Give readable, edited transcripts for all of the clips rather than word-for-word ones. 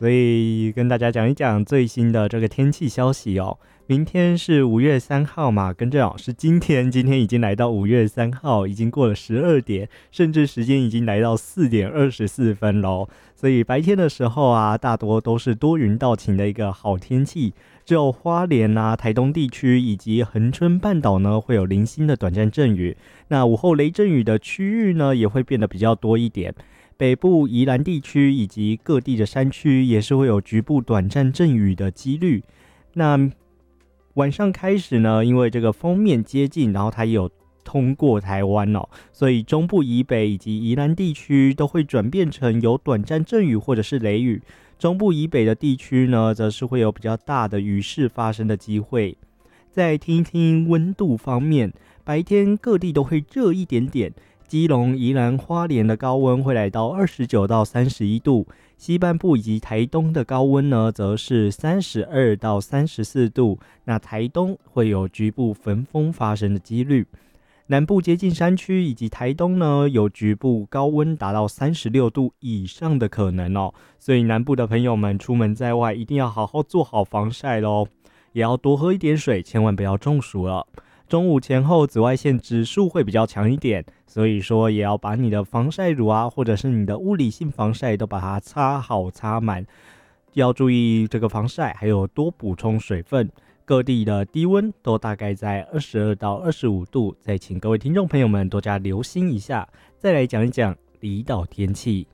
所以跟大家讲一讲最新的这个天气消息哦。明天是5月3号嘛，更正哦，是今天已经来到5月3号，已经过了12点，甚至时间已经来到4:24咯。所以白天的时候啊，大多都是多云到晴的一个好天气，只有花莲啊、台东地区以及恒春半岛呢会有零星的短暂阵雨。那午后雷阵雨的区域呢也会变得比较多一点。北部宜兰地区以及各地的山区也是会有局部短暂阵雨的几率。那晚上开始呢，因为这个锋面接近，然后它也有通过台湾哦，所以中部以北以及宜兰地区都会转变成有短暂阵雨或者是雷雨。中部以北的地区呢，则是会有比较大的雨势发生的机会。再听一听温度方面，白天各地都会热一点点。基隆、宜兰、花莲的高温会来到29到31度，西半部以及台东的高温呢，则是32到34度。那台东会有局部焚风发生的几率。南部接近山区以及台东呢，有局部高温达到36度以上的可能哦。所以南部的朋友们出门在外一定要好好做好防晒咯，也要多喝一点水，千万不要中暑了。中午前后紫外线指数会比较强一点，所以说也要把你的防晒乳啊，或者是你的物理性防晒都把它擦好擦满，要注意这个防晒，还有多补充水分。各地的低温都大概在22到25度，再请各位听众朋友们多加留心一下。再来讲一讲离岛天气。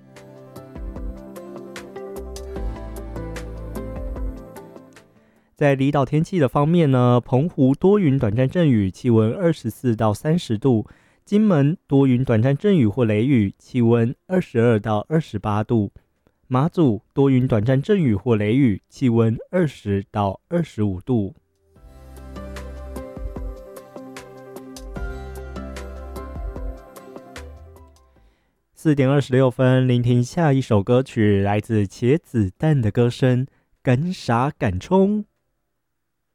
在离岛天气的方面呢，澎湖多云短暂阵雨，气温24到30度；金门多云短暂阵雨或雷雨，气温22到28度；马祖多云短暂阵雨或雷雨，气温20到25度。4:26，聆听下一首歌曲，来自茄子蛋的歌声《敢傻敢冲》。